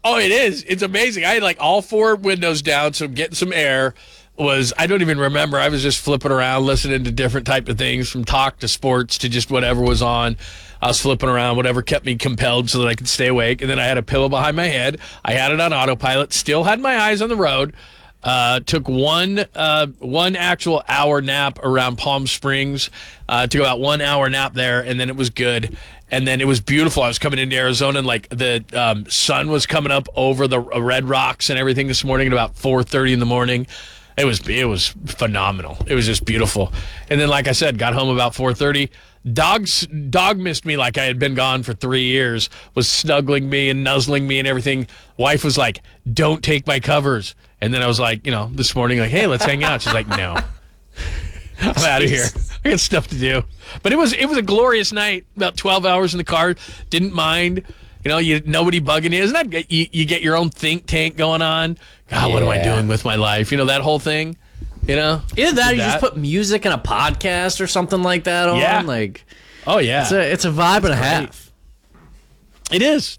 Oh, it is. It's amazing. I had like all four windows down, so getting some air I don't even remember. I was just flipping around, listening to different type of things, from talk to sports to just whatever was on. I was flipping around, whatever kept me compelled so that I could stay awake. And then I had a pillow behind my head. I had it on autopilot, still had my eyes on the road. Took one actual hour nap around Palm Springs. Took about 1 hour nap there, and then it was good. And then it was beautiful. I was coming into Arizona, and like the sun was coming up over the Red Rocks and everything this morning at about 4:30 in the morning. It was phenomenal. It was just beautiful. And then, like I said, got home about 4:30. Dog missed me like I had been gone for 3 years. Was snuggling me and nuzzling me and everything. Wife was like, "Don't take my covers." And then I was like, this morning, like, "Hey, let's hang out." She's like, "No, I'm out of here. I got stuff to do." But it was a glorious night. About 12 hours in the car. Didn't mind. Nobody bugging you. Isn't that you get your own think tank going on? God, what am I doing with my life? That whole thing. Either that, or you just put music in a podcast or something like that on. Yeah. Like, oh yeah, it's a vibe and a half. It is.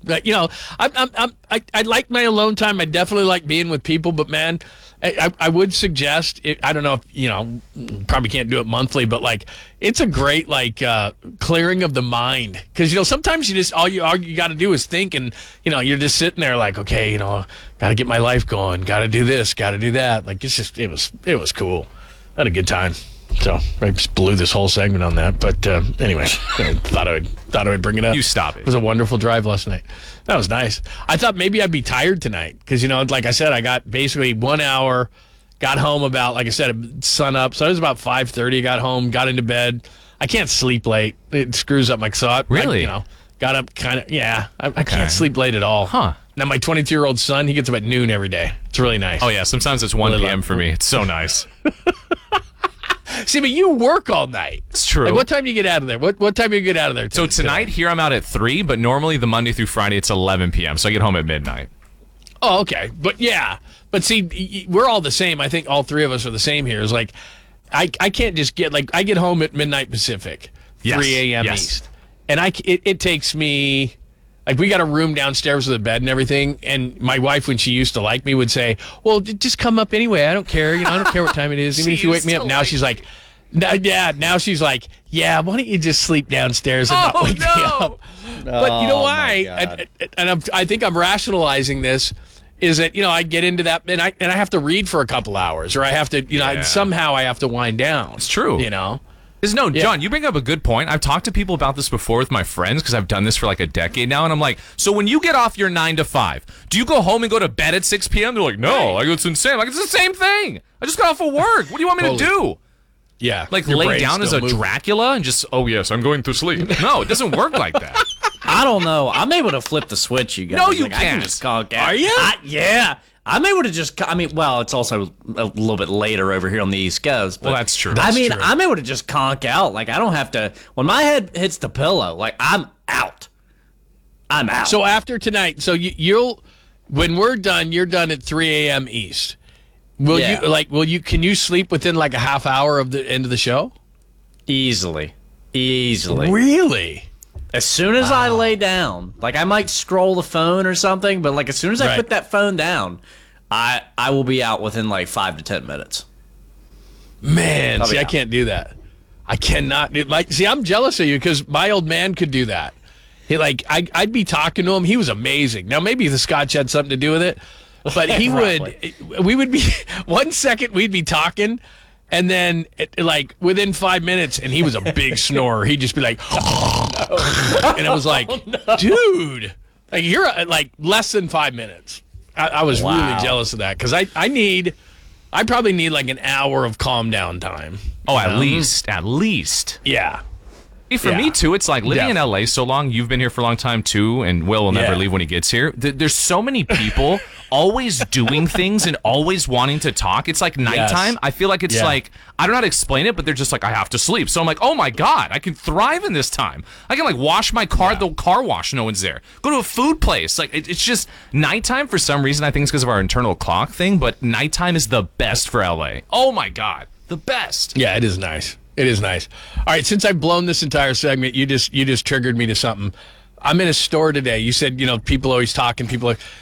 I like my alone time. I definitely like being with people, but man, I would suggest I don't know if probably can't do it monthly, but like it's a great clearing of the mind, because sometimes you just all you got to do is think, and you're just sitting there like, okay, got to get my life going, got to do this, got to do that. Like it was cool. I had a good time. So I just blew this whole segment on that, but anyway, I thought I would bring it up. You stop it. It was a wonderful drive last night. That was nice. I thought maybe I'd be tired tonight because like I said, I got basically 1 hour. Got home about, like I said, sun up. So it was about 5:30. Got home, got into bed. I can't sleep late. It screws up my thought. Really? Got up kind of. Yeah, I can't sleep late at all. Huh? Now my 22-year-old son, he gets up at noon every day. It's really nice. Oh yeah, sometimes it's 1 p.m. for me. It's so nice. See, but you work all night. It's true. Like, what time do you get out of there? What time do you get out of there? So tonight, here I'm out at 3, but normally the Monday through Friday, it's 11 p.m., so I get home at midnight. Oh, okay. But yeah. But see, we're all the same. I think all three of us are the same here. It's like, I can't just I get home at midnight Pacific, 3 a.m. East. And it takes me, like, we got a room downstairs with a bed and everything, and my wife, when she used to like me, would say, "Well, just come up anyway. I don't care. I don't care what time it is. Even if you wake me up." Now she's like, now she's like, "Yeah, why don't you just sleep downstairs and not wake me up?" But you know why? I think I'm rationalizing this, is that, I get into that, and I have to read for a couple hours, or I have to, somehow I have to wind down. It's true. John, you bring up a good point. I've talked to people about this before with my friends, because I've done this for like a decade now, and I'm like, so when you get off your 9 to 5, do you go home and go to bed at 6 p.m.? They're like, no, like, it's insane. Like, it's the same thing. I just got off of work. What do you want me to do? Yeah. Like, lay down as a Dracula and just, oh, yes, I'm going to sleep. No, it doesn't work like that. I don't know. I'm able to flip the switch, you guys. No, you can't. can't. I can just call it. Are you? Yeah. I'm able to just, it's also a little bit later over here on the East Coast. But, well, that's true. I'm able to just conk out. Like, I don't have to, when my head hits the pillow, like, I'm out. I'm out. So after tonight, so when we're done, you're done at 3 a.m. East. Can you sleep within like a half hour of the end of the show? Easily. Really? As soon as I lay down, like, I might scroll the phone or something, but like, as soon as I put that phone down, I will be out within like 5 to 10 minutes. Man, I can't do that. I cannot. I'm jealous of you, because my old man could do that. I'd be talking to him. He was amazing. Now, maybe the scotch had something to do with it, but he we would be, 1 second we'd be talking, and then within 5 minutes, and he was a big snorer. He'd just be like, and I was like, dude, like, you're less than 5 minutes. I was really jealous of that, because I probably need like an hour of calm down time. Oh, at least. Yeah. For me, too, it's like living in L.A. so long. You've been here for a long time, too, and Will never leave when he gets here. There's so many people always doing things and always wanting to talk. It's like nighttime. I feel like it's like, I don't know how to explain it, but they're just like, I have to sleep. So I'm like, oh, my God, I can thrive in this time. I can, like, wash my car at the car wash. No one's there. Go to a food place. Like, it's just nighttime for some reason. I think it's because of our internal clock thing, but nighttime is the best for L.A. Oh, my God. The best. Yeah, it is nice. It is nice. All right, since I've blown this entire segment, you just triggered me to something. I'm in a store today. You said, people always talking.